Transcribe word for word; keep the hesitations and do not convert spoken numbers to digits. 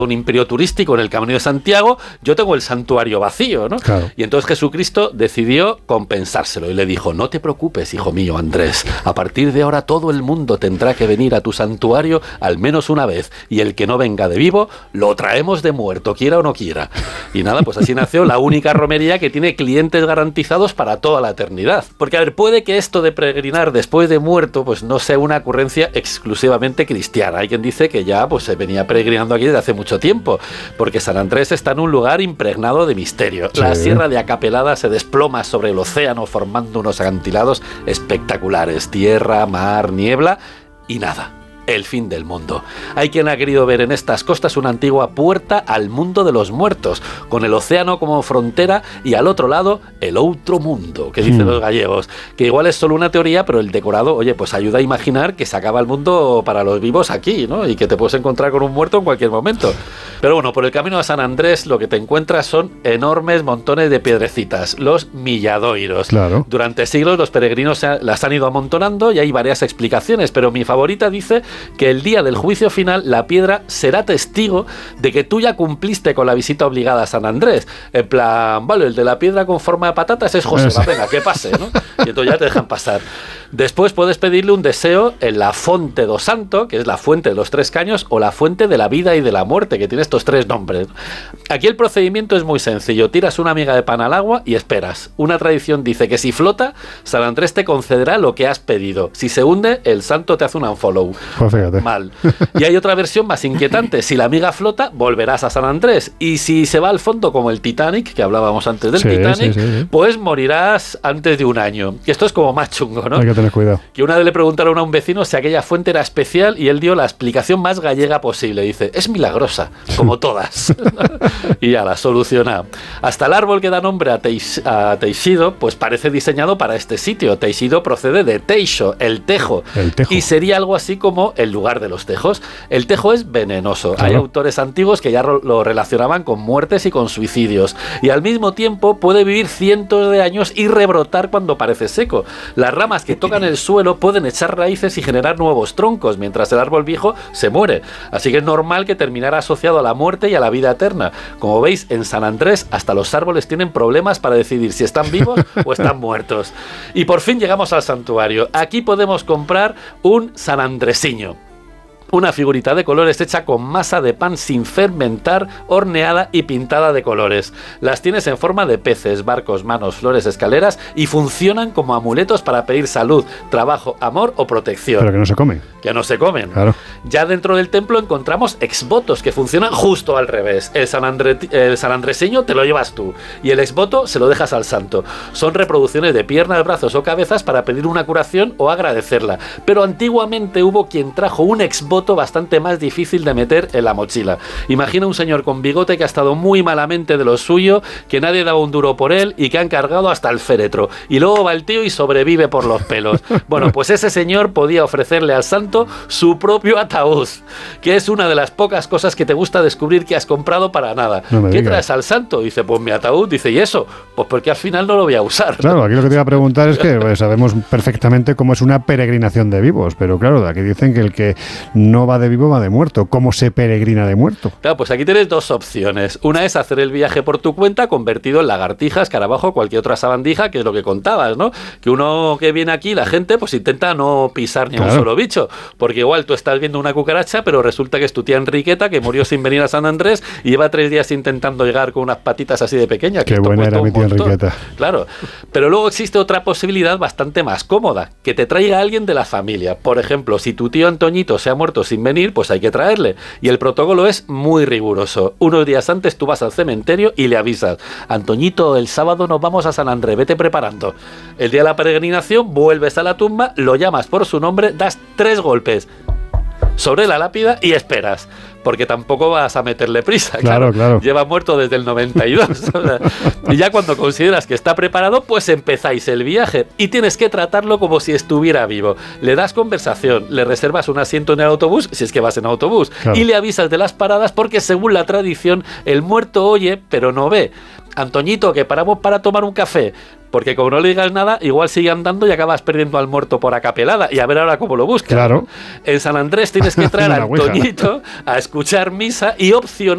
un imperio turístico en el Camino de Santiago, yo tengo el santuario vacío, ¿no? Claro. Y entonces Jesucristo decidió compensárselo y le dijo, no te preocupes, hijo mío Andrés, a partir de ahora todo el mundo tendrá que venir a tu santuario al menos una vez, y el que no venga de vivo, lo traemos de muerto, quiera o no quiera. Y nada, pues así nació la única romería que tiene clientes garantizados para toda la eternidad. Porque, a ver, puede que esto de peregrinar después de muerto, pues no sea una ocurrencia exclusivamente cristiana. Hay quien dice que ya pues se venía peregrinando aquí desde hace mucho tiempo, porque San Andrés está en un lugar impregnado de misterio. Sí. La sierra de Acapelada se desploma sobre el océano formando unos acantilados espectaculares. Tierra, mar, niebla y nada. El fin del mundo. Hay quien ha querido ver en estas costas una antigua puerta al mundo de los muertos, con el océano como frontera y al otro lado el outro mundo, que dicen mm. los gallegos, que igual es solo una teoría, pero el decorado, oye, pues ayuda a imaginar que se acaba el mundo para los vivos aquí, ¿no? Y que te puedes encontrar con un muerto en cualquier momento. Pero bueno, por el camino a San Andrés lo que te encuentras son enormes montones de piedrecitas, los milladoiros. Claro. Durante siglos los peregrinos se las han ido amontonando y hay varias explicaciones, pero mi favorita dice que el día del juicio final la piedra será testigo de que tú ya cumpliste con la visita obligada a San Andrés. En plan, vale, el de la piedra con forma de patatas es José, va, venga, que pase, ¿no? Y entonces ya te dejan pasar. Después puedes pedirle un deseo en la Fonte do Santo, que es la fuente de los tres caños, o la fuente de la vida y de la muerte, que tiene estos tres nombres. Aquí el procedimiento es muy sencillo. Tiras una miga de pan al agua y esperas. Una tradición dice que si flota, San Andrés te concederá lo que has pedido. Si se hunde, el santo te hace un unfollow. Pues fíjate. Mal. Y hay otra versión más inquietante. Si la miga flota, volverás a San Andrés. Y si se va al fondo, como el Titanic, que hablábamos antes del sí, Titanic, sí, sí, sí. pues morirás antes de un año. Y esto es como más chungo, ¿no? Hay que tener cuidado. Que una vez le preguntaron a un vecino si aquella fuente era especial y él dio la explicación más gallega posible. Dice, es milagrosa, como todas. Y ya la soluciona. Hasta el árbol que da nombre a, Teix, a Teixido, pues parece diseñado para este sitio. Teixido procede de Teixo, el tejo. El tejo. Y sería algo así como el lugar de los tejos. El tejo es venenoso. Claro. Hay autores antiguos que ya lo relacionaban con muertes y con suicidios. Y al mismo tiempo puede vivir cientos de años y rebrotar cuando parece seco. Las ramas que tocan el suelo pueden echar raíces y generar nuevos troncos, mientras el árbol viejo se muere. Así que es normal que terminara asociado a la muerte y a la vida eterna. Como veis, en San Andrés hasta los árboles tienen problemas para decidir si están vivos o están muertos. Y por fin llegamos al santuario. Aquí podemos comprar un San Andresiño. Una figurita de colores hecha con masa de pan sin fermentar, horneada y pintada de colores. Las tienes en forma de peces, barcos, manos, flores, escaleras y funcionan como amuletos para pedir salud, trabajo, amor o protección. Pero que no se comen. Que no se comen. Claro. Ya dentro del templo encontramos exvotos que funcionan justo al revés. El San, Andre, el San Andreseño te lo llevas tú y el exvoto se lo dejas al santo. Son reproducciones de piernas, brazos o cabezas para pedir una curación o agradecerla. Pero antiguamente hubo quien trajo un exvoto bastante más difícil de meter en la mochila. Imagina un señor con bigote que ha estado muy malamente de lo suyo, que nadie daba un duro por él y que han cargado hasta el féretro. Y luego va el tío y sobrevive por los pelos. Bueno, pues ese señor podía ofrecerle al santo su propio ataúd, que es una de las pocas cosas que te gusta descubrir que has comprado para nada. No ¿Qué traes al santo? Dice, pues mi ataúd. Dice, ¿y eso? Pues porque al final no lo voy a usar. Claro, aquí lo que te iba a preguntar es que pues, sabemos perfectamente cómo es una peregrinación de vivos, pero claro, aquí dicen que el que no va de vivo, va de muerto. ¿Cómo se peregrina de muerto? Claro, pues aquí tienes dos opciones. Una es hacer el viaje por tu cuenta, convertido en lagartija, escarabajo, cualquier otra sabandija, que es lo que contabas, ¿no? Que uno que viene aquí, la gente, pues intenta no pisar ni claro. un solo bicho, porque igual tú estás viendo una cucaracha, pero resulta que es tu tía Enriqueta, que murió sin venir a San Andrés y lleva tres días intentando llegar con unas patitas así de pequeñas. Qué buena era mi tía Enriqueta. Claro, pero luego existe otra posibilidad bastante más cómoda, que te traiga alguien de la familia. Por ejemplo, si tu tío Antoñito se ha muerto sin venir, pues hay que traerle. Y el protocolo es muy riguroso. Unos días antes tú vas al cementerio y le avisas, Antoñito, el sábado nos vamos a San Andrés, vete preparando. El día de la peregrinación vuelves a la tumba, lo llamas por su nombre, das tres golpes sobre la lápida y esperas, porque tampoco vas a meterle prisa. Claro, claro. claro. Lleva muerto desde el noventa y dos. O sea, y ya cuando consideras que está preparado, pues empezáis el viaje y tienes que tratarlo como si estuviera vivo. Le das conversación, le reservas un asiento en el autobús, si es que vas en autobús, claro. y le avisas de las paradas porque según la tradición, el muerto oye, pero no ve. Antoñito, que paramos para tomar un café. Porque como no le digas nada, igual sigue andando y acabas perdiendo al muerto por Acapelada. Y a ver ahora cómo lo buscas. Claro. En San Andrés tienes que traer a Antoñito a escuchar misa y opcionar